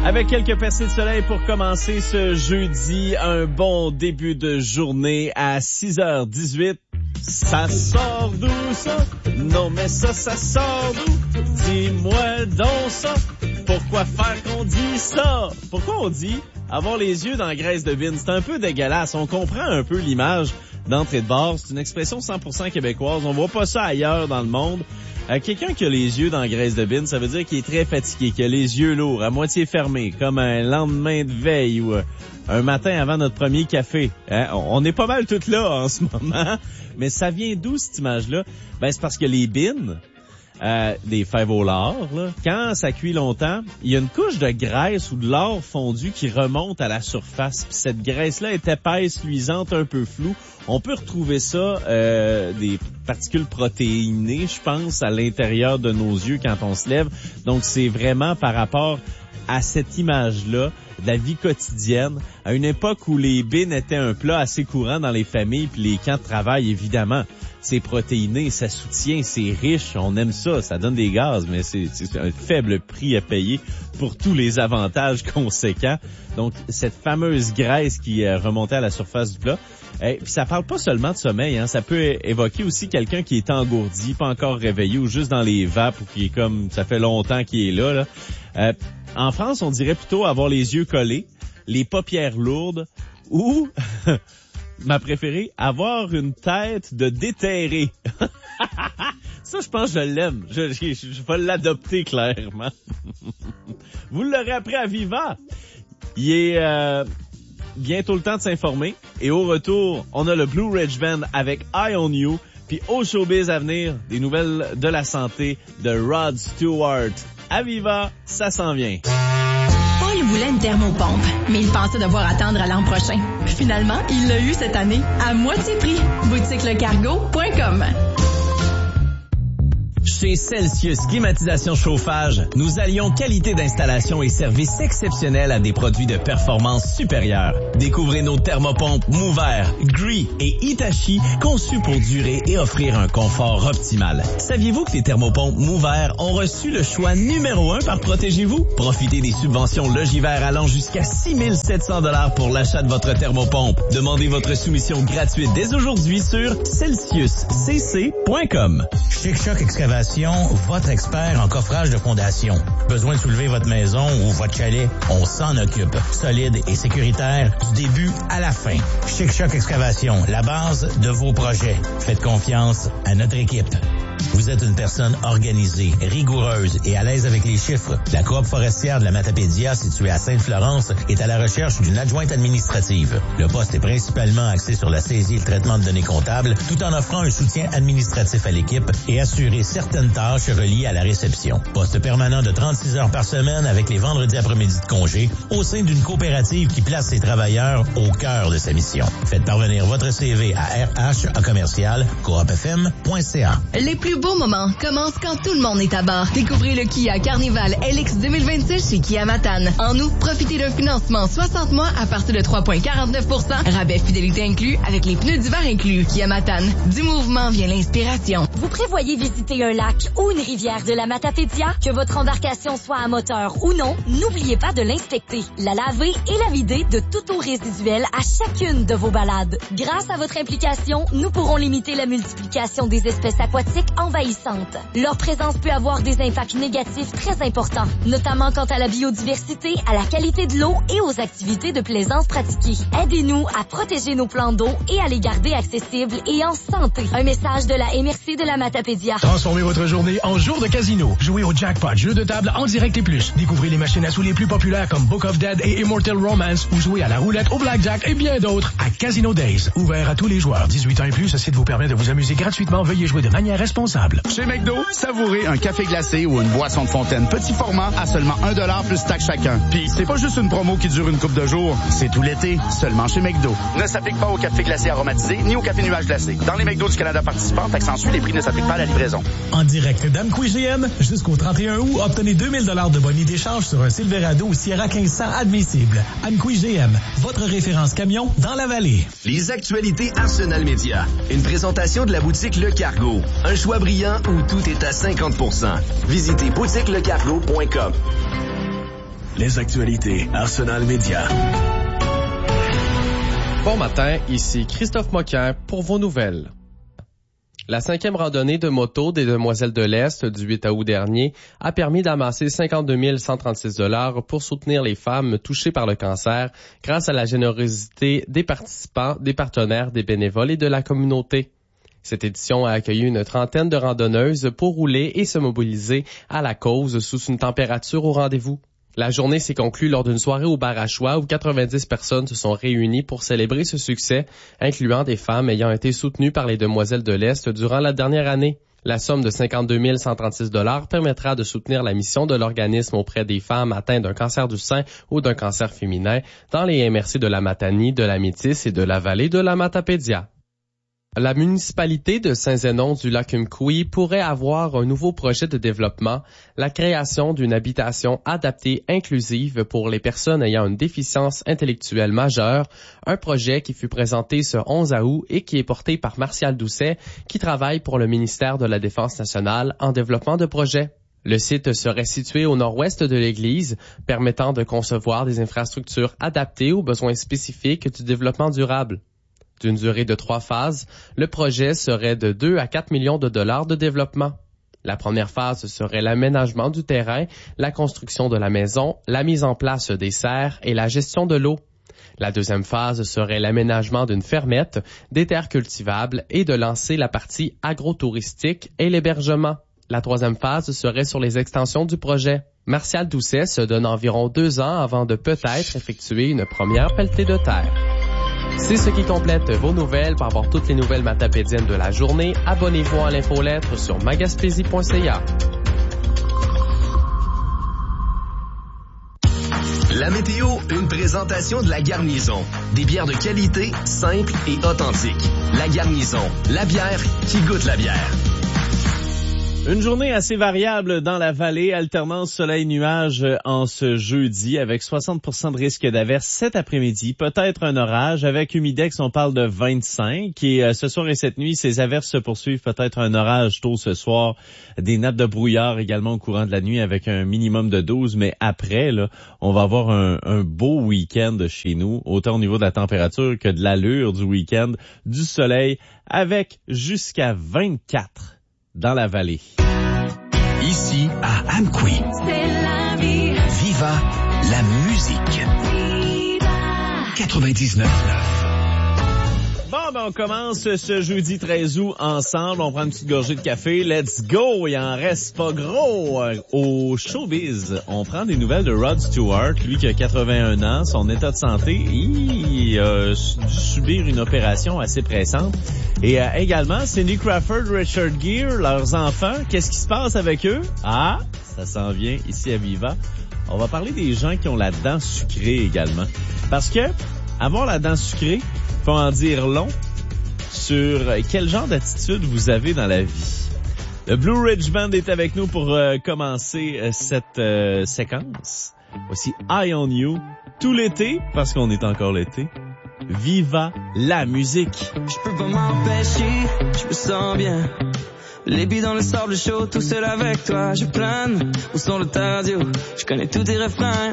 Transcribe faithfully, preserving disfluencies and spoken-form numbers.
Avec quelques percées de soleil pour commencer ce jeudi, un bon début de journée à six heures dix-huit. Ça sort d'où ça? Non mais ça, ça sort d'où? Dis-moi donc ça. Pourquoi faire qu'on dit ça? Pourquoi on dit avoir les yeux dans la graisse de bine? C'est un peu dégueulasse. On comprend un peu l'image d'entrée de bar. C'est une expression cent pour cent québécoise. On voit pas ça ailleurs dans le monde. Euh, quelqu'un qui a les yeux dans la graisse de bine, ça veut dire qu'il est très fatigué, qu'il a les yeux lourds, à moitié fermés, comme un lendemain de veille ou euh, un matin avant notre premier café. Hein? On est pas mal toutes là en ce moment. Mais ça vient d'où cette image-là? Ben c'est parce que les bines, euh, des fèves au lard, là, quand ça cuit longtemps, il y a une couche de graisse ou de lard fondu qui remonte à la surface. Puis cette graisse-là est épaisse, luisante, un peu floue. On peut retrouver ça, euh, des particules protéinées, je pense, à l'intérieur de nos yeux quand on se lève. Donc c'est vraiment par rapport à cette image-là de la vie quotidienne, à une époque où les bines étaient un plat assez courant dans les familles, puis les camps de travail, évidemment. C'est protéiné, ça soutient, c'est riche, on aime ça, ça donne des gaz, mais c'est, c'est un faible prix à payer pour tous les avantages conséquents. Donc, cette fameuse graisse qui euh, remontait à la surface du plat. Et puis ça parle pas seulement de sommeil, hein, ça peut évoquer aussi quelqu'un qui est engourdi, pas encore réveillé ou juste dans les vapes ou qui est comme, ça fait longtemps qu'il est là, là. Euh, en France, on dirait plutôt avoir les yeux collés, les paupières lourdes ou, ma préférée, avoir une tête de déterré. Ça, je pense que je l'aime. Je, je, je, je vais l'adopter clairement. Vous l'aurez appris à Viva. Il est euh, bientôt le temps de s'informer. Et au retour, on a le Blue Ridge Band avec Eye on You. Puis au showbiz à venir, des nouvelles de la santé de Rod Stewart. À Viva, ça s'en vient. Paul voulait une thermopompe, mais il pensait devoir attendre à l'an prochain. Finalement, il l'a eu cette année, à moitié prix. boutique le cargo point com. Chez Celsius Climatisation Chauffage, nous allions qualité d'installation et service exceptionnel à des produits de performance supérieure. Découvrez nos thermopompes Mover, Gree et Hitachi conçus pour durer et offrir un confort optimal. Saviez-vous que les thermopompes Mover ont reçu le choix numéro un par Protégez-vous? Profitez des subventions Logivert allant jusqu'à six mille sept cents dollars pour l'achat de votre thermopompe. Demandez votre soumission gratuite dès aujourd'hui sur celsius c c point com. Chic Choc Excavation, votre expert en coffrage de fondation. Besoin de soulever votre maison ou votre chalet? On s'en occupe. Solide et sécuritaire du début à la fin. Chic Choc Excavation, la base de vos projets. Faites confiance à notre équipe. Vous êtes une personne organisée, rigoureuse et à l'aise avec les chiffres. La coop forestière de la Matapédia, située à Sainte-Florence, est à la recherche d'une adjointe administrative. Le poste est principalement axé sur la saisie et le traitement de données comptables, tout en offrant un soutien administratif à l'équipe et assurer certaines tâches reliées à la réception. Poste permanent de trente-six heures par semaine avec les vendredis après-midi de congé au sein d'une coopérative qui place ses travailleurs au cœur de sa mission. Faites parvenir votre C V à r h à commercial coop f m point c a. Les plus beaux moments commencent quand tout le monde est à bord. Découvrez le Kia Carnival L X deux mille vingt-six chez Kia Matane. En août, profitez d'un financement soixante mois à partir de trois virgule quarante-neuf pour cent. Rabais fidélité inclus avec les pneus d'hiver inclus. Kia Matane. Du mouvement vient l'inspiration. Vous prévoyez visiter un lac ou une rivière de la Matapédia? Que votre embarcation soit à moteur ou non, n'oubliez pas de l'inspecter, la laver et la vider de toute eau résiduelle à chacune de vos balades. Grâce à votre implication, nous pourrons limiter la multiplication des espèces aquatiques envahissantes. Leur présence peut avoir des impacts négatifs très importants, notamment quant à la biodiversité, à la qualité de l'eau et aux activités de plaisance pratiquées. Aidez-nous à protéger nos plans d'eau et à les garder accessibles et en santé. Un message de la M R C de la Matapédia. Transformez votre journée en jour de casino. Jouez au jackpot, jeu de table en direct et plus. Découvrez les machines à sous les plus populaires comme Book of Dead et Immortal Romance ou jouez à la roulette, au blackjack et bien d'autres à Casino Days. Ouvert à tous les joueurs. dix-huit ans et plus, ce site vous permet de vous amuser gratuitement. Veuillez jouer de manière responsable. Chez McDo, savourez un café glacé ou une boisson de fontaine petit format à seulement un dollar plus taxe chacun. Puis c'est pas juste une promo qui dure une couple de jours, c'est tout l'été, seulement chez McDo. Ne s'applique pas au café glacé aromatisé ni au café nuage glacé. Dans les McDo du Canada participants, taxe ensuite, les prix ne s'appliquent pas à la livraison. En direct d'Amqui G M, jusqu'au trente et un août, obtenez deux mille dollars de bonus d'échange sur un Silverado ou Sierra quinze cents admissible. Amqui G M, votre référence camion dans la vallée. Les actualités Arsenal Média. Une présentation de la boutique Le Cargo. Un choix brillant où tout est à cinquante pour cent. Visitez boutique le cargo point com. les actualités Arsenal Média. Bon matin, ici Christophe Moquin pour vos nouvelles. La cinquième randonnée de moto des Demoiselles de l'Est du huit août dernier a permis d'amasser cinquante-deux mille cent trente-six dollars pour soutenir les femmes touchées par le cancer grâce à la générosité des participants, des partenaires, des bénévoles et de la communauté. Cette édition a accueilli une trentaine de randonneuses pour rouler et se mobiliser à la cause sous une température au rendez-vous. La journée s'est conclue lors d'une soirée au bar à choix où quatre-vingt-dix personnes se sont réunies pour célébrer ce succès, incluant des femmes ayant été soutenues par les Demoiselles de l'Est durant la dernière année. La somme de cinquante-deux mille cent trente-six dollars permettra de soutenir la mission de l'organisme auprès des femmes atteintes d'un cancer du sein ou d'un cancer féminin dans les M R C de la Matanie, de la Métis et de la vallée de la Matapédia. La municipalité de Saint-Zénon-du-Lac-Umpqui pourrait avoir un nouveau projet de développement, la création d'une habitation adaptée inclusive pour les personnes ayant une déficience intellectuelle majeure, un projet qui fut présenté ce onze août et qui est porté par Martial Doucet, qui travaille pour le ministère de la Défense nationale en développement de projets. Le site serait situé au nord-ouest de l'église, permettant de concevoir des infrastructures adaptées aux besoins spécifiques du développement durable. D'une durée de trois phases, le projet serait de deux à quatre millions de dollars de développement. La première phase serait l'aménagement du terrain, la construction de la maison, la mise en place des serres et la gestion de l'eau. La deuxième phase serait l'aménagement d'une fermette, des terres cultivables et de lancer la partie agro-touristique et l'hébergement. La troisième phase serait sur les extensions du projet. Martial Doucet se donne environ deux ans avant de peut-être effectuer une première pelletée de terre. C'est ce qui complète vos nouvelles. Pour avoir toutes les nouvelles matapédiennes de la journée, abonnez-vous à l'infolettre sur magaspésie point c a. La météo, une présentation de La Garnison. Des bières de qualité, simples et authentiques. La Garnison, la bière qui goûte la bière. Une journée assez variable dans la vallée, alternance soleil-nuage en ce jeudi avec soixante pour cent de risque d'averse cet après-midi, peut-être un orage. Avec Humidex, on parle de vingt-cinq et euh, ce soir et cette nuit, ces averses se poursuivent, peut-être un orage tôt ce soir, des nappes de brouillard également au courant de la nuit avec un minimum de douze, mais après, là, on va avoir un, un beau week-end chez nous, autant au niveau de la température que de l'allure du week-end, du soleil, avec jusqu'à vingt-quatre dans la vallée. Ici, à Amqui. C'est la vie. Viva la musique. Viva. quatre-vingt-dix-neuf neuf. Bon, ben on commence ce jeudi treize août ensemble. On prend une petite gorgée de café. Let's go! Il en reste pas gros au showbiz. On prend des nouvelles de Rod Stewart, lui qui a quatre-vingt-un ans. Son état de santé, il a dû subir une opération assez pressante. Et euh, également, Cindy Crawford, Richard Gere, leurs enfants. Qu'est-ce qui se passe avec eux? Ah, ça s'en vient ici à Viva. On va parler des gens qui ont la dent sucrée également. Parce que avoir la dent sucrée, faut en dire long sur quel genre d'attitude vous avez dans la vie. Le Blue Ridge Band est avec nous pour euh, commencer euh, cette euh, séquence. Voici Eye on You, tout l'été, parce qu'on est encore l'été. Viva la musique. Je peux pas m'empêcher, je me sens bien. Les billes dans le sable chaud, tout seul avec toi, je plane. Au son de ta radio, je connais tous tes refrains.